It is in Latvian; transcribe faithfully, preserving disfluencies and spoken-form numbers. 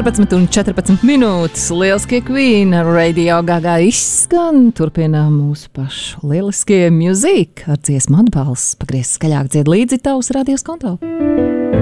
četrpadsmit un četrpadsmit minūtes. Lieliskie Queen Radio Gaga izskan. Turpina mūsu pašu lieliskie mūzika ar dziesmu atbalsts. Pagriez skaļāk dzied līdzi tavs radios konto.